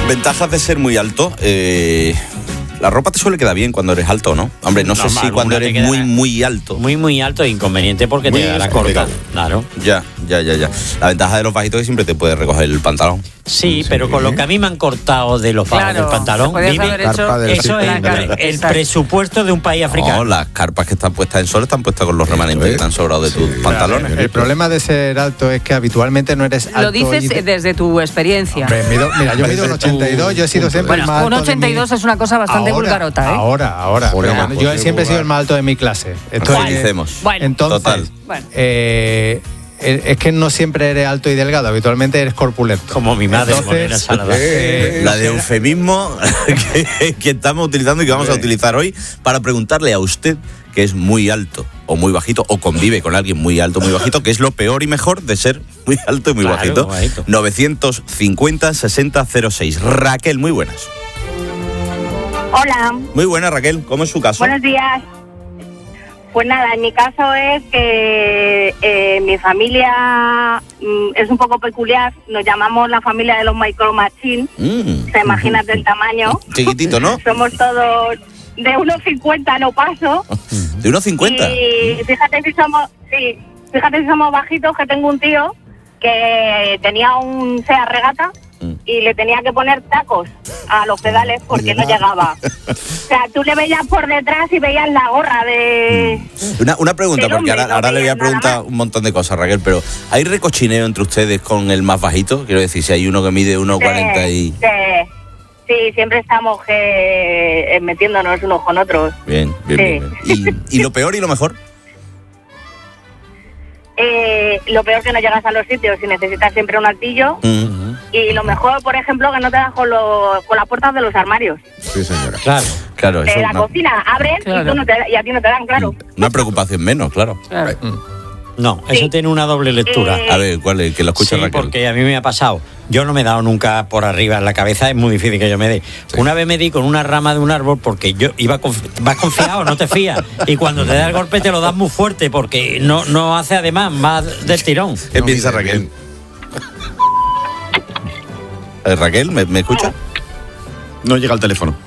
Ventajas de ser muy alto. La ropa te suele quedar bien cuando eres alto, ¿no? Hombre, no sé si cuando eres muy alto. Muy alto es inconveniente porque te dará corta. Claro. Ya. La ventaja de los bajitos es que siempre te puedes recoger el pantalón. Sí, pero con lo que a mí me han cortado de los pagos del pantalón, eso es el presupuesto de un país africano. No, las carpas que están puestas en sol están puestas con los remanentes que están sobrados de tus pantalones. El problema de ser alto es que habitualmente no eres alto. Lo dices desde tu experiencia. Hombre, mira, yo mido un 82, yo he sido siempre el más alto. Un 82 es una cosa bastante vulgarota, ¿eh? Ahora. Bueno, yo siempre he sido el más alto de mi clase. Entonces, total. Es que no siempre eres alto y delgado, habitualmente eres corpulento. Como mi madre, Morena Salada. La de eufemismo que estamos utilizando y que vamos a utilizar hoy para preguntarle a usted que es muy alto o muy bajito o convive con alguien muy alto o muy bajito, que es lo peor y mejor de ser muy alto y muy bajito. 950-6006. Raquel, muy buenas. Hola. Muy buena, Raquel. ¿Cómo es su caso? Buenos días. Pues nada, en mi caso es que mi familia es un poco peculiar. Nos llamamos la familia de los Micro Machine. ¿Se imaginan del tamaño? Chiquitito, ¿no? Somos todos de 1,50, no paso. ¿De 1,50? Y fíjate si somos bajitos, que tengo un tío que tenía un Seat Regata y le tenía que poner tacos a los pedales porque no llegaba. O sea, tú le veías por detrás y veías la gorra de... Una pregunta, porque ahora le voy a preguntar un montón de cosas, Raquel, pero ¿hay recochineo entre ustedes con el más bajito? Quiero decir, si hay uno que mide 1,40 y... Sí, siempre estamos metiéndonos unos con otros. Bien. ¿Y lo peor y lo mejor? Lo peor que no llegas a los sitios y necesitas siempre un altillo. Y lo mejor, por ejemplo, que no te das con las puertas de los armarios. Sí, señora. Claro. De la cocina abren y a ti no te dan, claro. Una preocupación menos, claro. No, eso tiene una doble lectura. A ver, ¿cuál es? Que lo escuche Raquel. Porque a mí me ha pasado. Yo no me he dado nunca por arriba en la cabeza, es muy difícil que yo me dé. Sí. Una vez me di con una rama de un árbol porque yo iba vas confiado, no te fías. Y cuando te da el golpe te lo das muy fuerte porque no hace además más del tirón. ¿Qué piensa Raquel? Raquel, ¿me escucha? No llega el teléfono.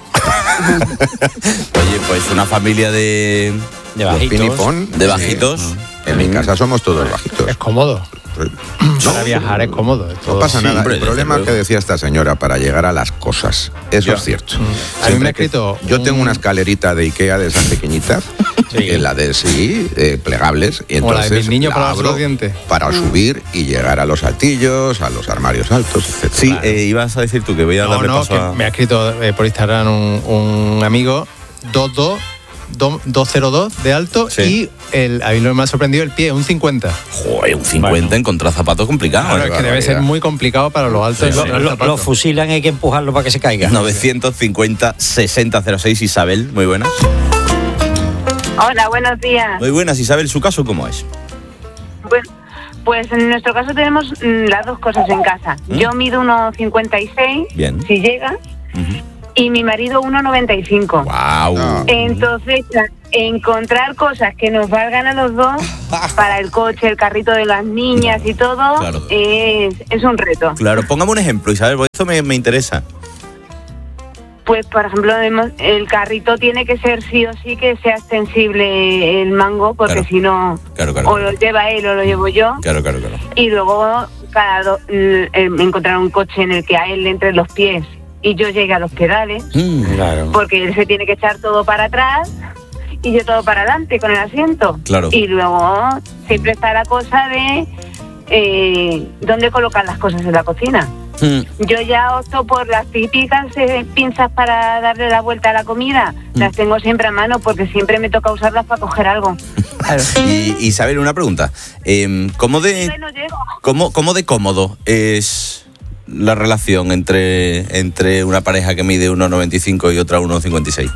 Oye, pues una familia de bajitos. De bajitos. Sí. En mi casa somos todos bajitos. Es cómodo. Para viajar es cómodo. No pasa nada. El problema que decía esta señora para llegar a las cosas, eso es cierto. A mí me ha escrito... Yo tengo una escalerita de Ikea de esas pequeñitas, la de plegables, y entonces mis niños para abro los dientes. Para subir y llegar a los altillos, a los armarios altos, etc. Sí, ibas a decir tú que voy a darle paso a... Me ha escrito por Instagram un amigo 202 de alto y a mí lo que me ha sorprendido el pie, un 50. Joder, un 50 encontrar zapatos complicado. Claro, es que debe ser muy complicado para los altos. Los fusilan, hay que empujarlo para que se caiga. 950-6006. Isabel, muy buenas. Hola, buenos días. Muy buenas, Isabel, ¿su caso cómo es? Pues en nuestro caso tenemos las dos cosas en casa. Yo mido 1,56, si llega, y mi marido 1,95. ¡Wow! Entonces, encontrar cosas que nos valgan a los dos para el coche, el carrito de las niñas y todo, es un reto. Claro, póngame un ejemplo, Isabel, porque esto me interesa. Pues, por ejemplo, el carrito tiene que ser sí o sí que sea extensible el mango, porque si no, o lo lleva él o lo llevo yo. Claro. Y luego encontrar un coche en el que a él le entre los pies y yo llegue a los pedales, porque él se tiene que echar todo para atrás y yo todo para adelante con el asiento. Claro. Y luego siempre está la cosa de dónde colocar las cosas en la cocina. Yo ya opto por las típicas pinzas para darle la vuelta a la comida. Las tengo siempre a mano porque siempre me toca usarlas para coger algo. Y Isabel, una pregunta. ¿Cómo de cómodo es la relación entre una pareja que mide 1,95 y otra 1,56?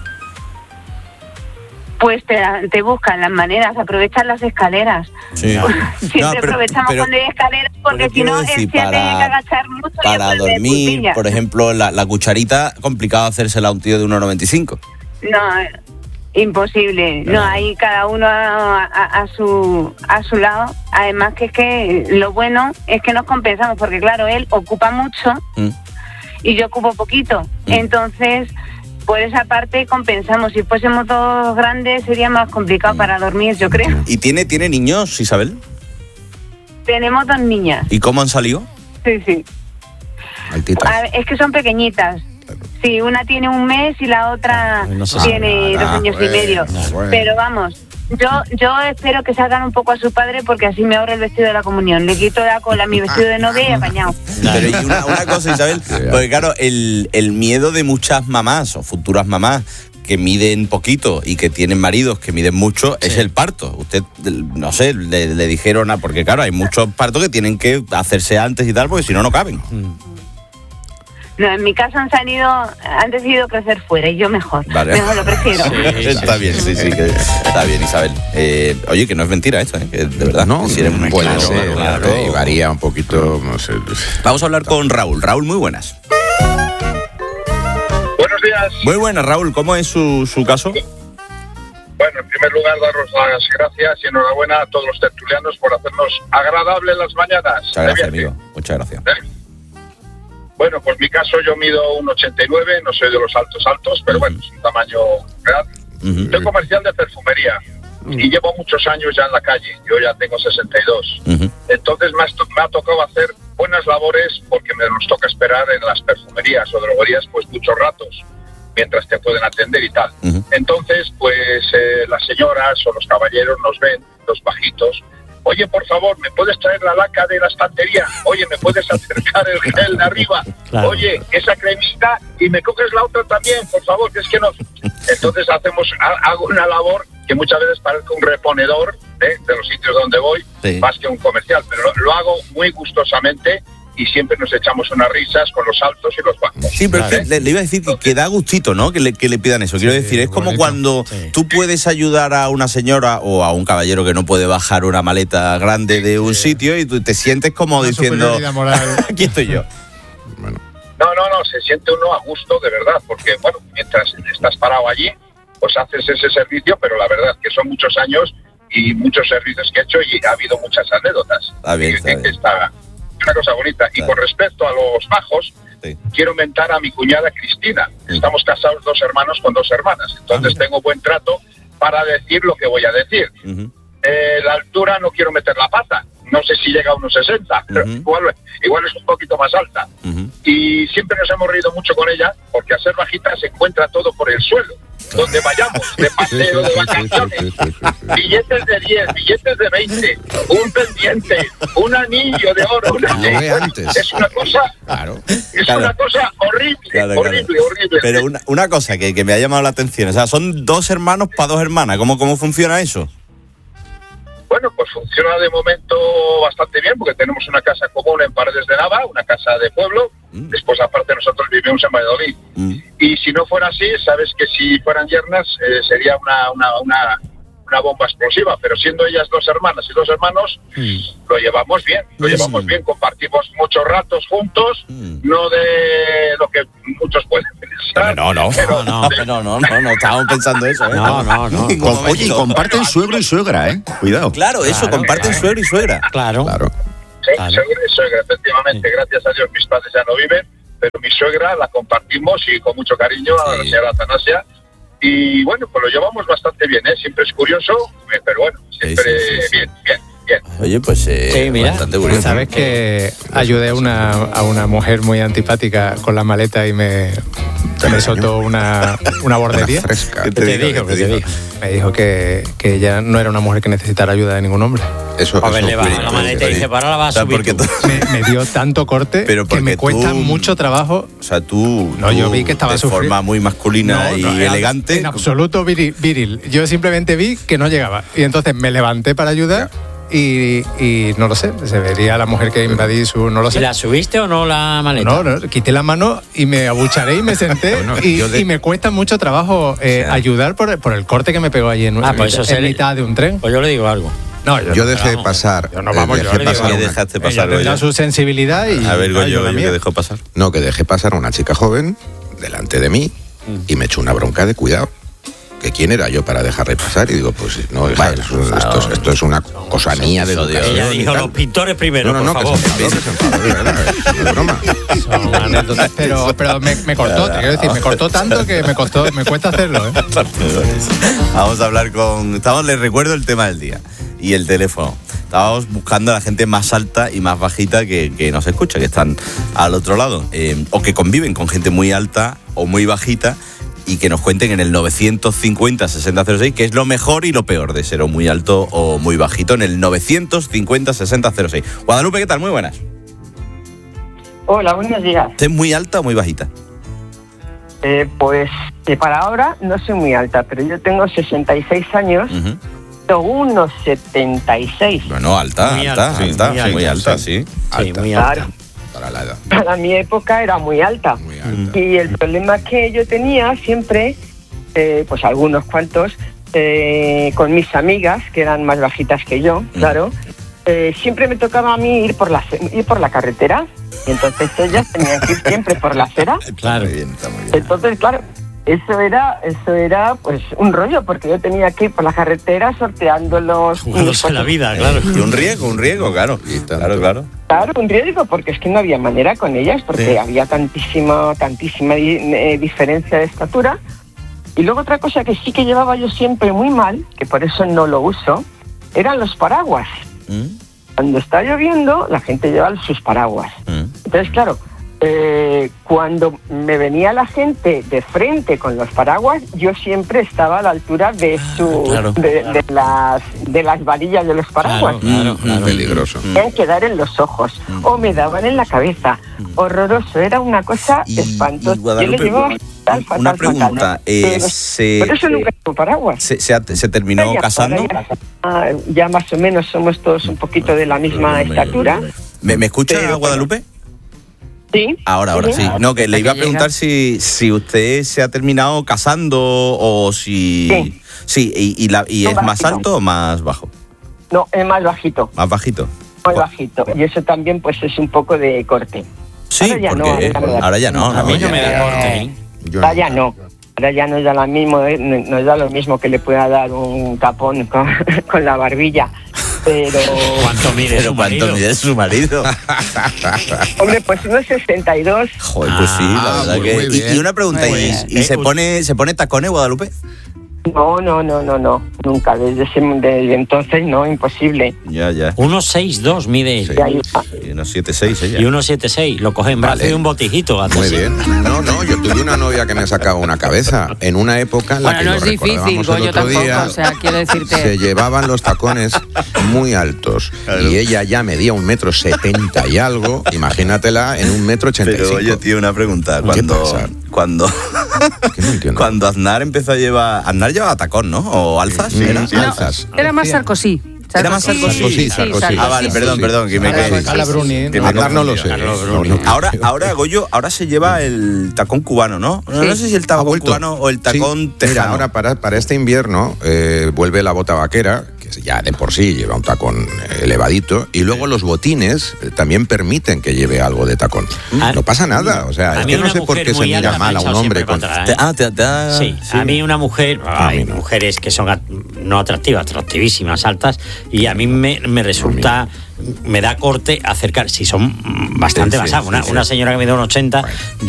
Pues te buscan las maneras, aprovechan las escaleras. Sí. Siempre aprovechamos cuando hay escaleras, porque si no, él se tiene que agachar mucho. Para dormir, por ejemplo, la cucharita, complicado hacérsela a un tío de 1,95. No, imposible. No, ahí cada uno a su lado. Además que es que lo bueno es que nos compensamos, porque claro, él ocupa mucho y yo cupo poquito. Entonces, por esa parte compensamos. Si fuésemos todos grandes sería más complicado para dormir, yo creo. ¿Y tiene niños, Isabel? Tenemos 2 niñas. ¿Y cómo han salido? Sí. Es que son pequeñitas. Sí, una tiene 1 mes y la otra tiene 2 años y medio. Pero vamos, yo espero que salgan un poco a su padre porque así me ahorro el vestido de la comunión. Le quito la cola a mi vestido de novia y apañado. Pero y una cosa, Isabel, porque claro, el miedo de muchas mamás o futuras mamás que miden poquito y que tienen maridos que miden mucho es el parto. Usted, no sé, le dijeron, porque claro, hay muchos partos que tienen que hacerse antes y tal, porque si no, no caben. No, en mi caso han decidido crecer fuera y yo mejor. Vale. Mejor lo prefiero. Está bien, sí, que está bien, Isabel. Oye, que no es mentira esto, que de verdad. No, si eres puede ser, claro. Y varía un poquito, no sé. Vamos a hablar con Raúl. Raúl, muy buenas. Buenos días. Muy buenas, Raúl. ¿Cómo es su caso? Bueno, en primer lugar, daros las gracias y enhorabuena a todos los tertulianos por hacernos agradables las mañanas. Muchas gracias, amigo. Muchas gracias. Bueno, pues mi caso, yo mido 1,89, no soy de los altos, pero bueno, es un tamaño real. Soy comercial de perfumería y llevo muchos años ya en la calle. Yo ya tengo 62. Entonces me ha tocado hacer buenas labores porque nos toca esperar en las perfumerías o droguerías pues muchos ratos mientras te pueden atender y tal. Entonces, pues las señoras o los caballeros nos ven, los bajitos. Oye, por favor, ¿me puedes traer la laca de la estantería? Oye, ¿me puedes acercar el gel de arriba? Claro. Oye, esa cremita y me coges la otra también, por favor, que es que no... Entonces hago una labor que muchas veces parezca un reponedor de los sitios donde voy, más que un comercial, pero lo hago muy gustosamente y siempre nos echamos unas risas con los altos y los bajos. Sí, pero es que le iba a decir que da gustito, ¿no? Que le pidan eso. Quiero decir, es como cuando tú puedes ayudar a una señora o a un caballero que no puede bajar una maleta grande de un sitio y tú te sientes como una diciendo, aquí estoy yo. Bueno. No, se siente uno a gusto, de verdad, porque, bueno, mientras estás parado allí, pues haces ese servicio, pero la verdad es que son muchos años y muchos servicios que he hecho y ha habido muchas anécdotas. Está bien. Está una cosa bonita. Y con respecto a los bajos, quiero mentar a mi cuñada Cristina. Estamos casados 2 hermanos con 2 hermanas. Entonces tengo buen trato para decir lo que voy a decir. La altura no quiero meter la pata. No sé si llega a unos 60, pero igual es un poquito más alta. Y siempre nos hemos reído mucho con ella, porque al ser bajita se encuentra todo por el suelo. Donde vayamos, de paseo, de vacaciones, billetes de 10, billetes de 20, un pendiente, un anillo de oro. Es una cosa, una cosa horrible, horrible. Pero una cosa que me ha llamado la atención, o sea, son 2 hermanos para 2 hermanas. ¿Cómo funciona eso? Bueno, pues funciona de momento bastante bien porque tenemos una casa común en Paredes de Nava, una casa de pueblo. Después, aparte, nosotros vivimos en Valladolid. Y si no fuera así, sabes que si fueran yernas sería una bomba explosiva. Pero siendo ellas 2 hermanas y 2 hermanos, lo llevamos bien. Compartimos muchos ratos juntos, no de lo que muchos pueden pensar. No, estábamos pensando eso, ¿eh? No. Oye, y comparten suegro y suegra, ¿eh? Cuidado. Claro, eso, comparten suegro y suegra. Claro. Sí, suegro y suegra, efectivamente. Gracias a Dios mis padres ya no viven, pero mi suegra la compartimos y con mucho cariño a la señora Atanasia. Y bueno, pues lo llevamos bastante bien, ¿eh? Siempre es curioso, pero bueno, siempre bien. Oye, pues mira, bastante curioso. ¿Sabes que ayudé a una mujer muy antipática con la maleta y me soltó una bordería? Fresca. ¿Qué te dijo? Me dijo que ella no era una mujer que necesitara ayuda de ningún hombre. A ver, le baja la maleta y dice, para la vas a subir tú. Me dio tanto corte que me cuesta mucho trabajo. O sea, tú yo vi que estaba de forma muy masculina y elegante. En absoluto viril. Yo simplemente vi que no llegaba. Y entonces me levanté para ayudar. Y no lo sé, se vería la mujer que invadí su... No lo sé. ¿Y la subiste o no la maleta? No, quité la mano y me abucharé y me senté y me cuesta mucho trabajo ayudar por el corte que me pegó allí en mitad de un tren. Pues yo le digo algo. No, yo dejé pasar. ¿Qué dejaste pasar? Ella su sensibilidad y... A ver, Goyo, ¿qué dejó pasar? No, que dejé pasar a una chica joven delante de mí y me echó una bronca de cuidado. que quién era yo para dejarle pasar. Y digo, pues no, hija, esto es una cosa mía de educación. Ella dijo, los pintores primero, No, por favor. que se enfadó, de verdad, es broma. Son anécdotas, pero me cortó, te quiero decir, me cortó tanto que me cuesta hacerlo, ¿eh? Vamos a hablar les recuerdo el tema del día y el teléfono. Estábamos buscando a la gente más alta y más bajita que nos escucha, que están al otro lado, o que conviven con gente muy alta o muy bajita, y que nos cuenten en el 950-6006 qué es lo mejor y lo peor de ser o muy alto o muy bajito, en el 950-6006. Guadalupe, ¿qué tal? Muy buenas. Hola, buenos días. ¿Usted es muy alta o muy bajita? Pues para ahora no soy muy alta, pero yo tengo 66 años, tengo unos 76. Bueno, alta, muy alta, sí. Alta. Muy alta. Claro. Para la edad. Para mi época era muy alta. Muy alta. Y el problema que yo tenía siempre, pues algunos cuantos, con mis amigas, que eran más bajitas que yo, claro, siempre me tocaba a mí ir por la carretera. Y entonces ellas tenían que ir siempre por la acera. Claro. Muy bien, está muy bien. Entonces, claro, eso era pues un rollo, porque yo tenía que ir por la carretera sorteando Jugándose la vida, claro. Y un riesgo, claro. Claro. Claro, un riesgo, porque es que no había manera con ellas, porque había tantísima diferencia de estatura. Y luego otra cosa que sí que llevaba yo siempre muy mal, que por eso no lo uso, eran los paraguas. Cuando está lloviendo, la gente lleva sus paraguas. Entonces, claro, cuando me venía la gente de frente con los paraguas, yo siempre estaba a la altura de de las varillas de los paraguas. Claro. Peligroso. Tenían que dar en los ojos o me daban en la cabeza. Horroroso, era una cosa espantosa. Guadalupe, yo le llevaba fatal. Una pregunta, por eso nunca tuvo paraguas. ¿Se terminó casando? Ya más o menos somos todos un poquito de la misma estatura. ¿Me escucha, Guadalupe? Sí. Ahora, sí. No, que le iba a preguntar si usted se ha terminado casando o si... Sí, y es más alto o más bajo. No, es más bajito. Más bajito. Más bajito. Y eso también pues es un poco de corte. Sí, porque ahora ya no. A mí no me da corte. Ahora ya no. Ahora ya no da lo mismo que le pueda dar un tapón con la barbilla. Pero... ¿Cuánto mide su marido? Hombre, pues unos 62. Joder, pues sí, la verdad que... Y una pregunta, ¿y se pone tacones, Guadalupe? No, nunca. Desde entonces, no, imposible. Ya. 1,62 mide él. Y unos 7,6 ella. Y 1,76. Lo coge en brazo y un botijito. Muy bien. No, yo tuve una novia que me sacaba una cabeza. En una época en la que no es difícil, yo tampoco. O sea, quiero decirte... Se llevaban los tacones muy altos. Claro. Y ella ya medía 1,70 m y algo. Imagínatela en 1,85 m. Pero oye, tío, una pregunta. Cuando Aznar empezó a llevar... Aznar llevaba tacón, ¿no? ¿O alzas? Sí, alzas. Era más Sarkozy. ¿Era más Sarkozy? Sarkozy. Ah, vale, perdón, que me quedé. Carla Bruni. Aznar no lo sé. Ahora, Goyo, se lleva el tacón cubano, ¿no? No sé si el tacón cubano o el tacón tejano. Mira, ahora para este invierno vuelve la bota vaquera, que ya de por sí lleva un tacón elevadito, y luego los botines también permiten que lleve algo de tacón. No pasa nada, o sea, es que no sé por qué se mira mal a un hombre con... Sí, a mí una mujer, hay mujeres que son no atractivas, atractivísimas, altas, y a mí me resulta... Me da corte acercar, si son bastante basadas. Una señora que me da un 80,